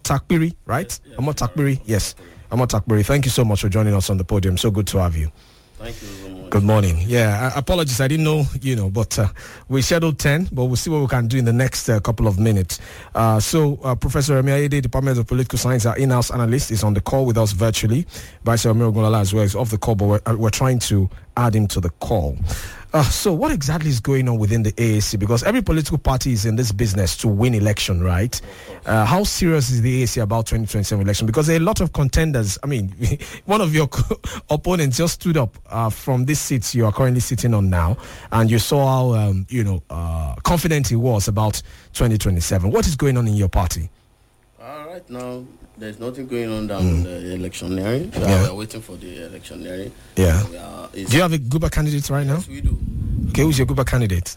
Takbiri, right? Yes, Ahmad Takbiri, yes. Ahmad Takbiri, thank you so much for joining us on the podium. So good to have you. Thank you so much. Good morning. Yeah, apologies. I didn't know, but we scheduled 10, but we'll see what we can do in the next couple of minutes. So Professor Remi Ayede, Department of Political Science, our in-house analyst, is on the call with us virtually. Vice Emir Ogunlala as well is off the call, but we're trying to add him to the call. So what exactly is going on within the AAC? Because every political party is in this business to win election, right? How serious is the AAC about 2027 election? Because there are a lot of contenders. I mean, one of your opponents just stood up from this seat you are currently sitting on now, and you saw how, confident he was about 2027. What is going on in your party? Right now, there's nothing going on down in the electioneering. We're waiting for the electioneering. Yeah. Do you have a Guba candidate right now? Yes, we do. Okay, who's your Guba candidate?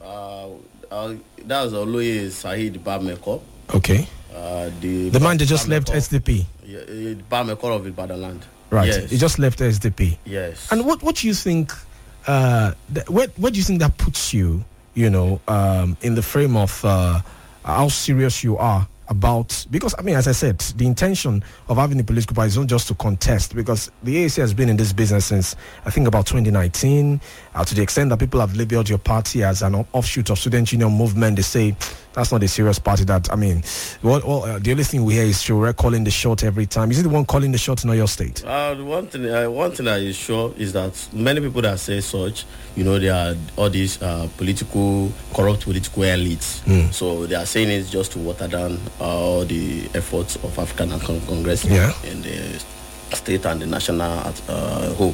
That's Oloye Saheed Bameko. Okay. The man that just left SDP. Yeah, Bameko of Ibadan land. Right. Yes. He just left SDP. Yes. And what do you think? Where do you think that puts you? In the frame of how serious you are about, because I mean, as I said, the intention of having the political party is not just to contest, because the AAC has been in this business since I think about 2019, to the extent that people have labeled your party as an offshoot of student union movement. They say that's not a serious party. That, I mean, the only thing we hear is Shure calling the shot every time. Is it the one calling the shot in your state? One thing that is sure is that many people that say such, they are all these corrupt political elites. So they are saying it's just to water down all the efforts of African National Congress in the state and the national whole.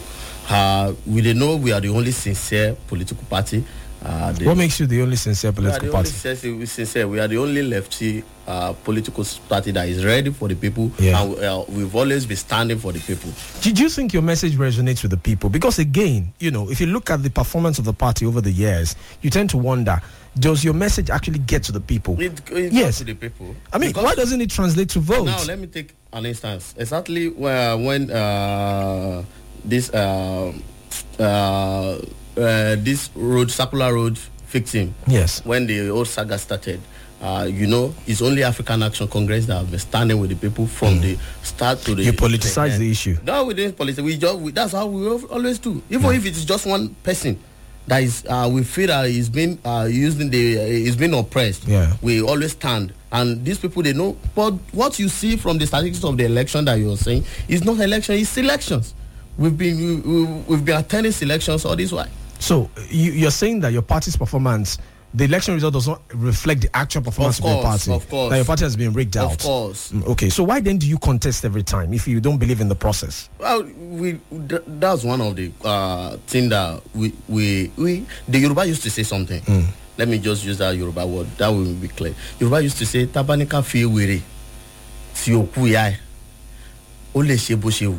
We know we are the only sincere political party. What makes you the only sincere political party? We are the only lefty political party that is ready for the people, and we've always been standing for the people. Do you think your message resonates with the people? Because again, if you look at the performance of the party over the years, you tend to wonder, does your message actually get to the people? It gets to the people. I mean, why doesn't it translate to votes? Now, let me take an instance. Exactly when this circular road victim. Yes. When the old saga started, it's only African Action Congress that have been standing with the people from the start to the. You politicize the issue. No, we didn't politicize. That's how we always do. Even if it's just one person that is, we feel that he's been he's been oppressed. Yeah. We always stand. And these people, they know. But what you see from the statistics of the election that you're saying is not election, it's elections. We've been attending elections all this while. So you're saying that your party's performance, the election result does not reflect the actual performance of your party. Of course. That your party has been rigged out. Of course. Okay, so why then do you contest every time if you don't believe in the process? Well, that's one of the thing that the Yoruba used to say something. Let me just use that Yoruba word. That will be clear. Yoruba used to say, "Tabanika fi were, ti oku ya, o le se bo se wu."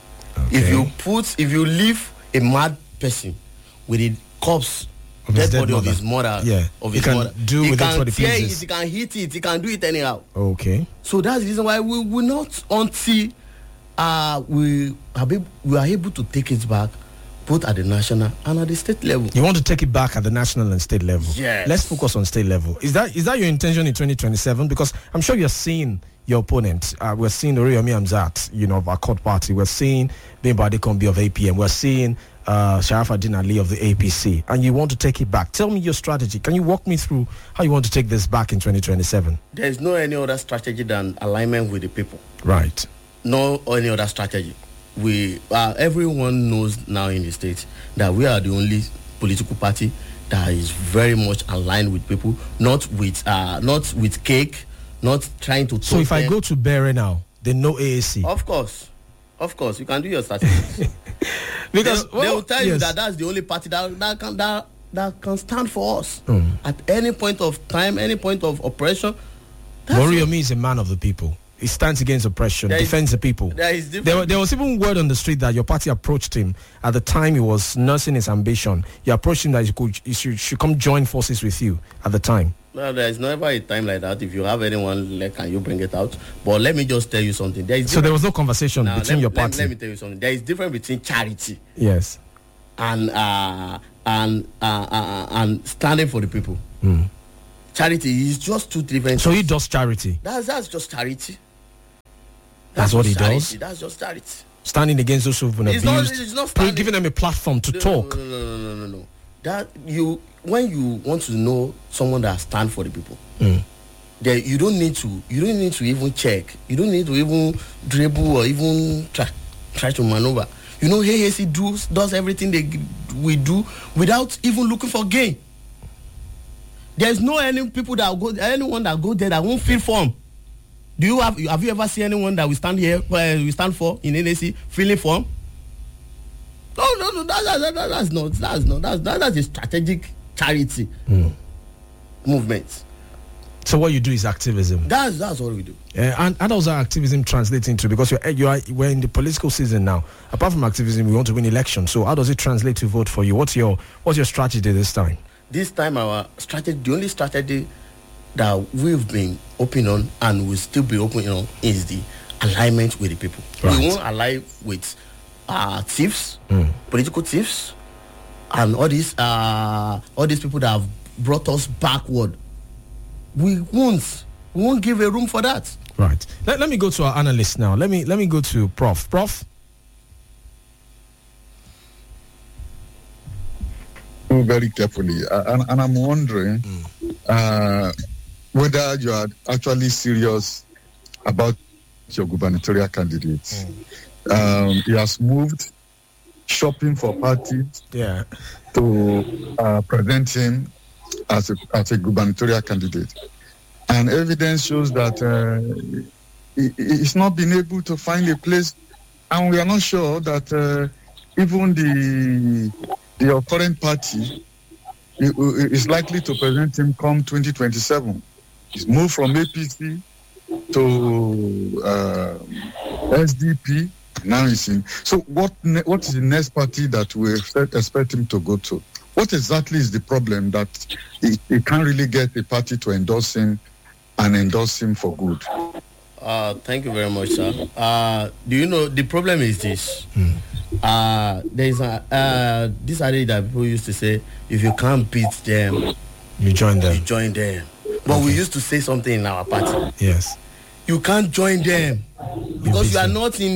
If you leave a mad person with the corpse, dead body of his mother, he can hit it, he can do it anyhow. Okay. So that's the reason why we will not, until we are able to take it back, both at the national and at the state level. You want to take it back at the national and state level? Yes. Let's focus on state level. Is that your intention in 2027? Because I'm sure you're seeing your opponent. We're seeing Oriyomi Hamzat, of our court party. We're seeing Bimba Adekombi of APM. We're seeing Sharafaddin Ali of the APC. And you want to take it back. Tell me your strategy. Can you walk me through how you want to take this back in 2027? There is no any other strategy than alignment with the people. Right. No any other strategy. Everyone knows now in the state that we are the only political party that is very much aligned with people, not with cake, not trying to. So if I go to Bere now, they know AAC. Of course, you can do your statistics. Because they will tell you that that's the only party that can stand for us at any point of time, any point of oppression. Oriyomi is a man of the people. He stands against oppression, defends the people. There was even word on the street that your party approached him at the time he was nursing his ambition. You approached him that he should come join forces with you at the time. No, there is never a time like that. If you have anyone, can you bring it out? But let me just tell you something. So there was no conversation between your party? Let me tell you something. There is difference between charity. Yes. And standing for the people. Charity is just two different. So he does charity? That's just charity. That's what he charity. does. That's just charity. Standing against those who've been abused. It's not standing. Giving them a platform to talk. No. That when you want to know someone that stands for the people, then you don't need to even check. You don't need to even dribble or even try to maneuver. You know, AAC does everything we do without even looking for gain. There's no anyone that go there that won't feel form. Have you ever seen anyone that we stand for in NAC feeling form? No. That's a strategic charity movement. So what you do is activism. That's what we do. And how does our activism translate into? Because we're in the political season now. Apart from activism, we want to win elections. So how does it translate to vote for you? What's your strategy this time? This time our strategy, the only strategy that we've been open on and will still be open on is the alignment with the people. Right. We won't align with thieves, political thieves, and all these people that have brought us backward. We won't give a room for that. Right. Let me go to our analyst now. Let me go to Prof. Prof. Very carefully, and I'm wondering whether you are actually serious about your gubernatorial candidate. He has moved shopping for parties to present him as a gubernatorial candidate, and evidence shows that he's not been able to find a place, and we are not sure that even your current party is likely to present him come 2027. He's moved from APC to SDP. Now he's in. So what is the next party that we expect him to go to? What exactly is the problem that he can't really get a party to endorse him and endorse him for good? Thank you very much, sir. Do you know the problem is this? There is this idea that people used to say, if you can't beat them, you join them. But we used to say something in our party. Yes. You can't join them because you are not in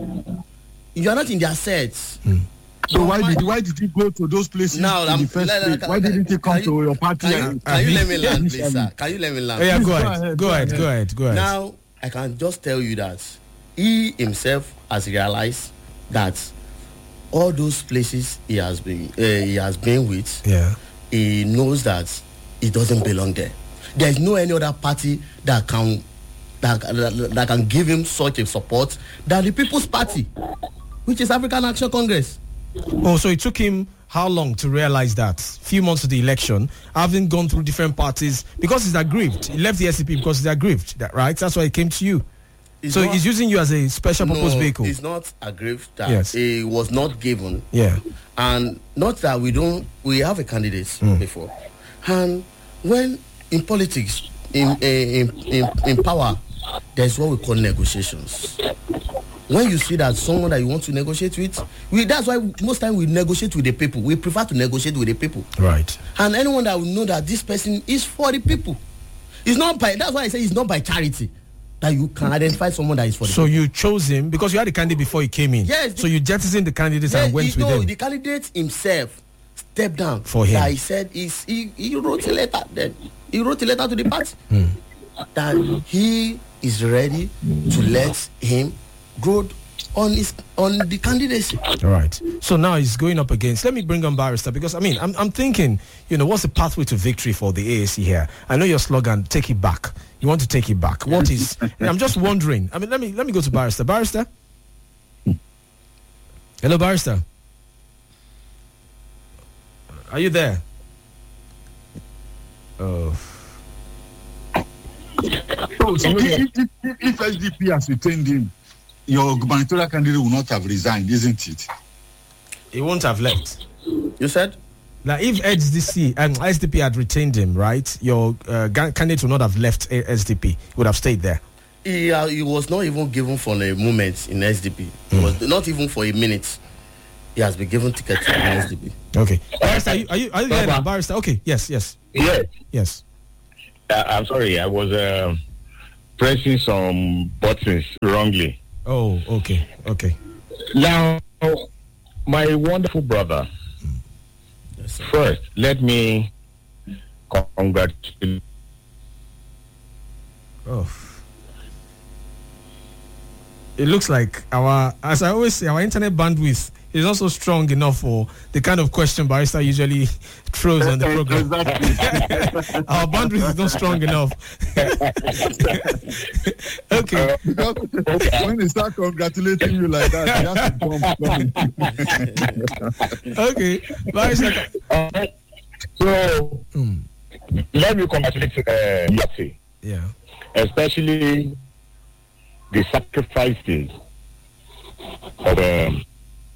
their sets. So why did you go to those places now, in the first place? Why didn't you come to your party? Can you let me land, please, sir? Can you let me land? Yeah, go ahead. Now, I can just tell you that he himself has realized that all those places he has been with, he knows that he doesn't belong there. There's no any other party that can give him such a support than the People's Party, which is African Action Congress. Oh, so it took him how long to realize that? Few months to the election, having gone through different parties, because he's aggrieved. He left the SDP because he's aggrieved, right? That's why he came to you. He's using you as a special purpose vehicle. He's not aggrieved that he was not given. Yeah. And not that we have a candidate before. And when in politics, in power, there's what we call negotiations. When you see that someone that you want to negotiate with, that's why most time we negotiate with the people. We prefer to negotiate with the people. Right. And anyone that will know that this person is for the people. That's why I say it's not by charity that you can identify someone that is for the people. So you chose him because you had a candidate before he came in. Yes. So you jettisoned the candidates and went with him. The candidate himself stepped down. For him. That he said he wrote a letter then. He wrote a letter to the party that he is ready to let him grow on the candidacy. All right. So now he's going up against. Let me bring on Barrister, because I'm thinking, what's the pathway to victory for the AAC here? I know your slogan, take it back. You want to take it back. What is? I'm just wondering. Let me go to Barrister. Barrister. Hello, Barrister. Are you there? Oh. So if SDP has retained him, your gubernatorial candidate will not have resigned, isn't it? He won't have left. You said? Now, if SDP and SDP had retained him, right, your candidate would not have left SDP. He would have stayed there. He was not even given for a moment in SDP. It was not even for a minute. He has been given ticket in SDP. Okay. Barrister, are you there now, Barrister? Okay. Yes. I'm sorry. I was pressing some buttons wrongly. Oh, okay. Now, my wonderful brother, first, let me congratulate. Oh. It looks like as I always say, our internet bandwidth is also strong enough for the kind of question Barrister usually throws on the program. Our bandwidth is not strong enough. Okay. Because when they start congratulating you like that, you have to jump. Okay. Barrister. So, let me congratulate Yati. Yeah. Especially the sacrifices of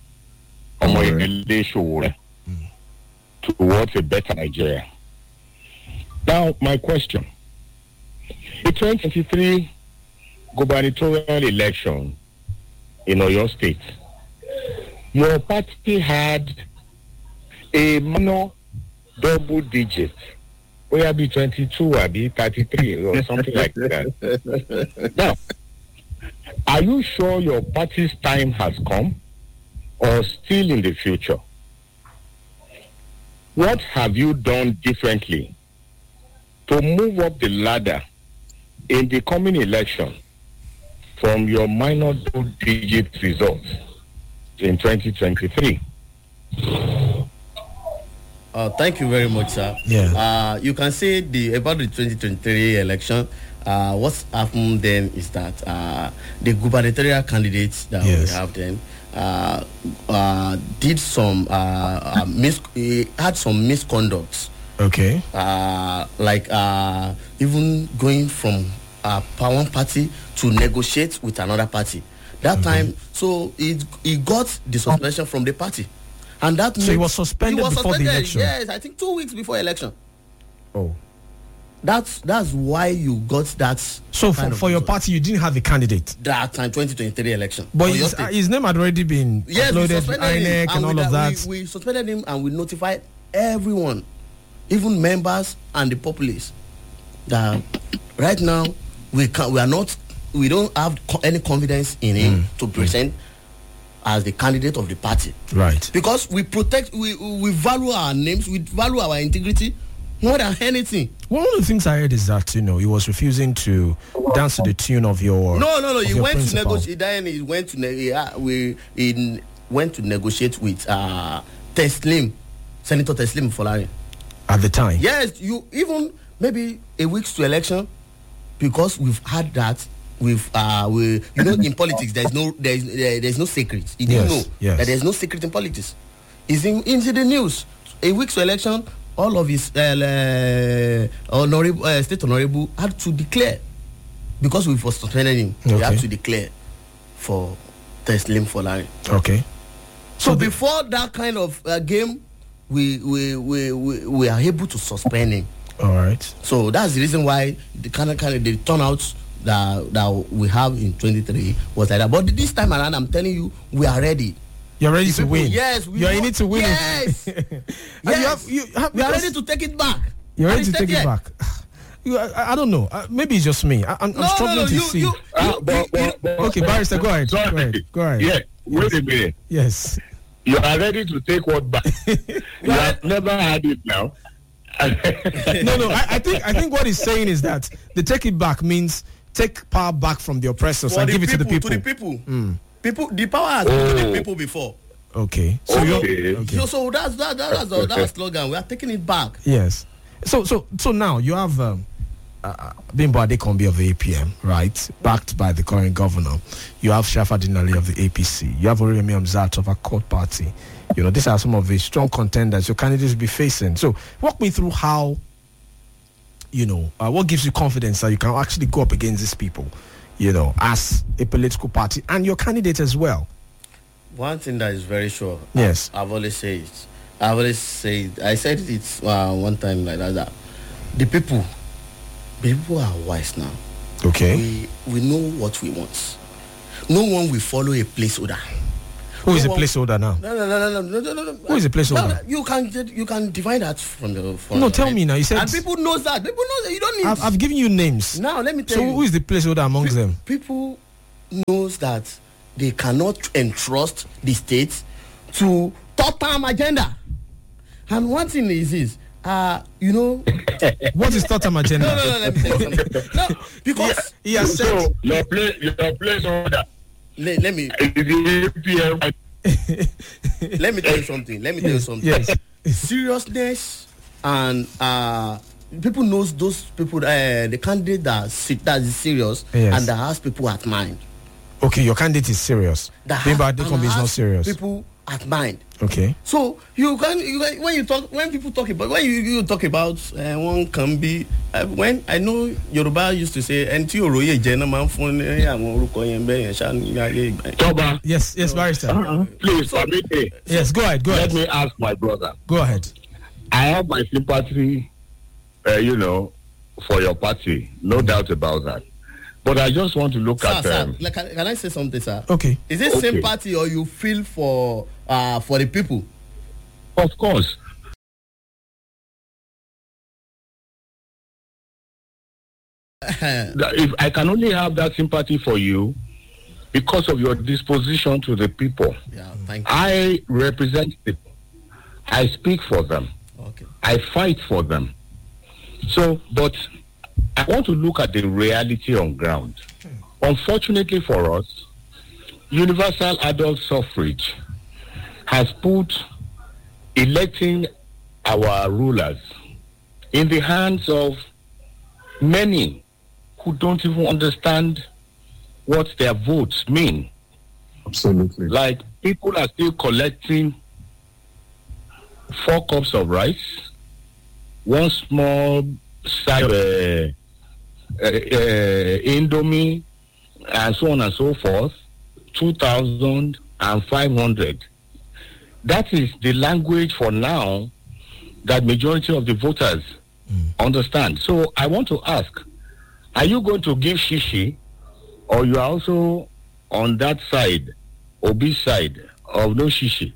towards a better Nigeria. Now, my question. The 2023 gubernatorial election in Oyo State, your party had a minor double digit, where be 22 or be 33 or something like that. Now, are you sure your party's time has come or still in the future? What have you done differently to move up the ladder in the coming election from your minor two-digit results in 2023? Thank you very much, sir. Yeah. You can say about the 2023 election. What's happened then is that the gubernatorial candidates that we have then did some had some misconducts. Okay. Like even going from one party to negotiate with another party. That time, so he got the suspension from the party, and that so he was suspended before the election. Yes, I think 2 weeks before election. Oh. That's why you got that. So for your party, you didn't have a candidate that time 2023 election. But his name had already been uploaded to INEC and all of that. We suspended him and we notified everyone, even members and the populace, that right now we don't have any confidence in him to present as the candidate of the party. Right. Because we value our names, we value our integrity more than anything. One of the things I heard is that he was refusing to dance to the tune of your. No. He went to negotiate. Then he went to negotiate with Teslim, Senator Teslim Folari. At the time. Yes, you even maybe a week to election, because we've had that. In politics there's no secret. You didn't know that there's no secret in politics. It's into the news. A week to election. All of his state honorable had to declare, because we were suspending him. They had to declare for Teslim Folari. Okay. So before that kind of game, we are able to suspend him. All right. So that's the reason why the kind of the turnout that we have in 23 was like that. But this time around, I'm telling you, we are ready. You're ready to win. Yes, you're in it to win. Yes, yes. We are ready to take it back. You're ready to take it back. I don't know. Maybe it's just me. I'm struggling to see. Okay, Barrister, go ahead. Go ahead. Yeah, wait a minute. Yes. You are ready to take what back? You have never had it now. No. I think what he's saying is that the take it back means take power back from the oppressors and give it to the people. To the people. People, the power has been to the people before. Okay. So so that's our slogan. We are taking it back. Yes. So now you have Bimbo Adekombi of the APM, right? Backed by the current governor. You have Sharafadeen Ali of the APC. You have Oremi Hamzat of a court party. These are some of the strong contenders your candidates will be facing. So walk me through how, what gives you confidence that you can actually go up against these people, as a political party and your candidate as well. One thing that is very sure. Yes. I've always said it. I said it one time like that. The people are wise now. Okay. We know what we want. No one will follow a placeholder. Who is the placeholder now? No. Who is the placeholder? No, you can divine that from the. No, tell me now. You said. And people knows that. People know that. You don't need. I've given you names. Now let me tell you. So who is the placeholder amongst them? People knows that they cannot entrust the state to third-term agenda. And one thing is this. You know. What is third-term agenda? No, let me tell you something. No, because he has said. So your placeholder. Let me. Let me tell you something. Yes. Seriousness and people knows those people. The candidate that is serious and that has people at mind. Okay, your candidate is serious. Bimba Adekombi is not serious. People at mind. Okay. So you when people talk about one can be when I know Yoruba used to say enti oroye gentleman phone àwọn orúkọ yẹn be yẹn sha ni ayé. Toba. Yes, barrister. Please permit me. Yes, go ahead. Let me ask my brother. Go ahead. I have my sympathy, for your party, no doubt about that. But I just want to look at them. Can I say something, sir? Okay. Is it sympathy or you feel for the people? Of course. If I can only have that sympathy for you because of your disposition to the people. Yeah, thank you. I represent people. I speak for them. Okay. I fight for them. So, but I want to look at the reality on ground. Unfortunately for us, universal adult suffrage has put electing our rulers in the hands of many who don't even understand what their votes mean. Absolutely. Like, people are still collecting 4 cups of rice, 1 small side of Indomie, and so on and so forth, 2,500. That is the language for now that majority of the voters understand. So I want to ask, are you going to give shishi, or you are also on that side, Obi side of no shishi?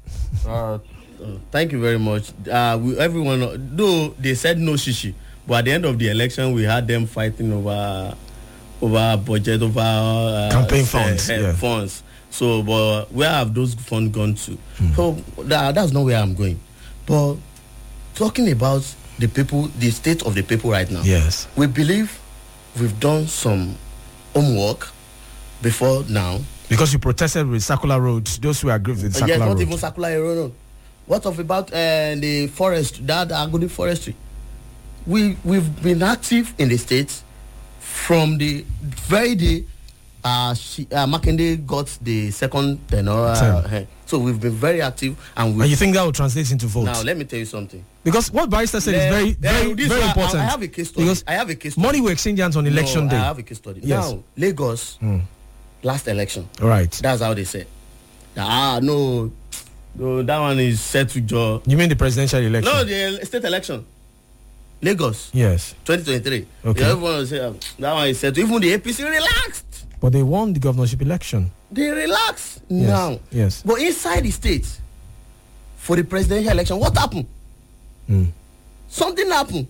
Thank you very much. Everyone, though they said no shishi, but at the end of the election, we had them fighting over budget, over campaign funds. Funds. So, but where have those funds gone to? So that's not where I'm going. But talking about the people, the state of the people right now. Yes. We believe we've done some homework before now. Because you protested with Circular Road, those who agree with Circular Road. Yes, not even Circular Road. What of about the forest, that Agodi forestry? We've been active in the state from the very day Makinde got the second tenure. So we've been very active, and you think that will translate into votes? Now let me tell you something. Because what Barrister said is very important. I have a case study. Because I have a case study. Money were exchanged hands on election day. I have a case study. Yes. Now Lagos, last election. Right. That's how they said. No, that one is set to draw. You mean the presidential election? No, the state election. Lagos. Yes. 2023. Okay. Everyone will say that one is set to. Even the APC relaxed. But they won the governorship election. They relaxed now. Yes. But inside the state, for the presidential election, what happened? Something happened.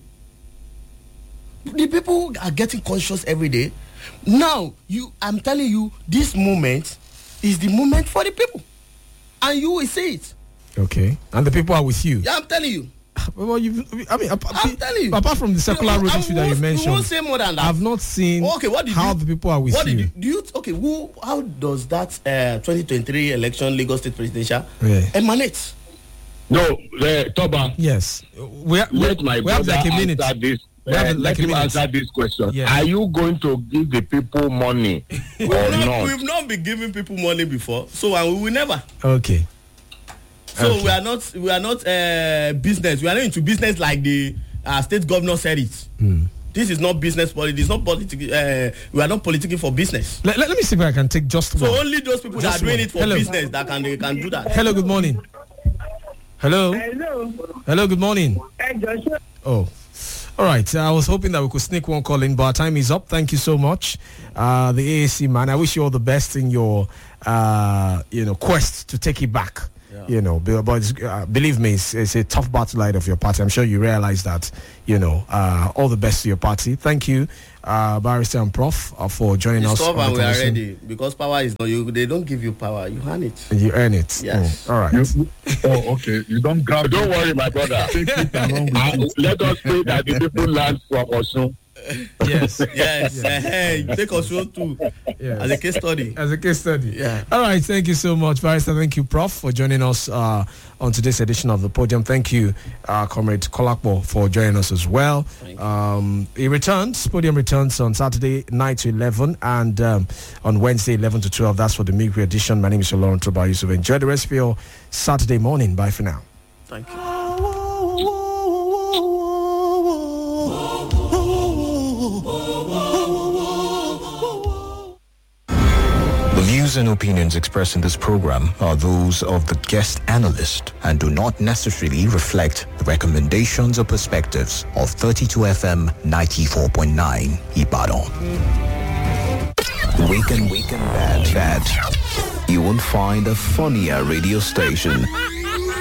The people are getting conscious every day. Now, I'm telling you, this moment is the moment for the people. And you will see it. Okay. And the people are with you. Yeah, I'm telling you. Well, I'm telling you. Apart from the Circular Road issue that you mentioned, you won't say more than that. I've not seen how the people are with you. How does that 2023 election Lagos State presidential emanate? No, Toba. Yes. Let him answer this question. Yes. Are you going to give the people money or not? We've not been giving people money before, so we will never. Okay. So we are not business. We are not into business like the state governor said it. This is not business politics. It's not politics. We are not politicking for business. Let me see if I can take just one. So only those people that are doing it for business that can do that. Hello, good morning. Hello. Hello, good morning. Oh. All right. I was hoping that we could sneak one call in, but our time is up. Thank you so much, the AAC man. I wish you all the best in your, quest to take it back. Yeah. But believe me, it's a tough battle ahead of your party. I'm sure you realize that. All the best to your party. Thank you, Barrister and Prof, for joining us. Stop and we are ready, because power is not you. They don't give you power. You earn it. You earn it. Yes. All right. Okay. You don't grab. Don't worry, my brother. Let us pray that the people learn from us. Yes. Yes. Hey, take us through too. Yes. As a case study. Yeah. All right. Thank you so much, Barrister. Thank you, Prof, for joining us on today's edition of the podium. Thank you, Comrade Kolakbo, for joining us as well. Podium returns on Saturday 9 to 11 and on Wednesday 11 to 12. That's for the midweek edition. My name is Olorun Toba Yusuf. Enjoy the rest of your Saturday morning. Bye for now. Thank you. The views and opinions expressed in this program are those of the guest analyst and do not necessarily reflect the recommendations or perspectives of 32FM 94.9 Ibadan. Weekend bad. You won't find a funnier radio station